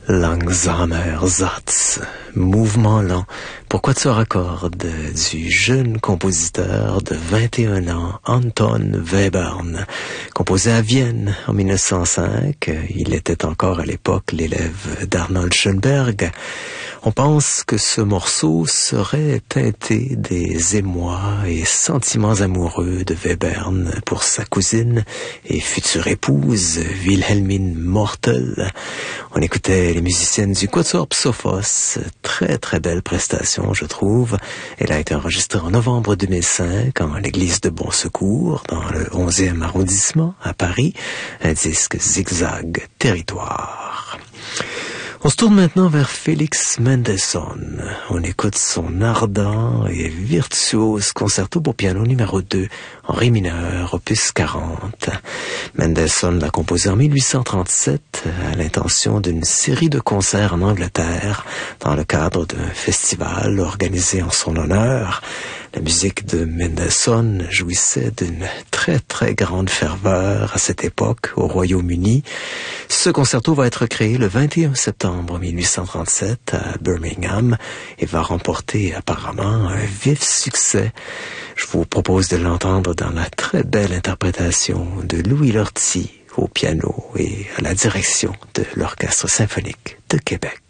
Langsamer Satz, mouvement lent, pour quatuor à cordes du jeune compositeur de 21 ans, Anton Webern, composé à Vienne en 1905. Il était encore à l'époque l'élève d'Arnold Schoenberg. On pense que ce morceau serait teinté des émois et sentiments amoureux de Webern pour sa cousine et future épouse, Wilhelmine Mortel. On écoutait les musiciennes du Quatuor Psophos. Très très belle prestation, je trouve. Elle a été enregistrée en novembre 2005 en l'église de Bon Secours, dans le 11e arrondissement, à Paris. Un disque zigzag territoire. On se tourne maintenant vers Félix Mendelssohn. On écoute son ardent et virtuose concerto pour piano numéro 2 en ré mineur, opus 40. Mendelssohn l'a composé en 1837 à l'intention d'une série de concerts en Angleterre dans le cadre d'un festival organisé en son honneur. La musique de Mendelssohn jouissait d'une très très grande ferveur à cette époque au Royaume-Uni. Ce concerto va être créé le 21 septembre 1837 à Birmingham et va remporter apparemment un vif succès. Je vous propose de l'entendre dans la très belle interprétation de Louis Lortie au piano et à la direction de l'Orchestre symphonique de Québec.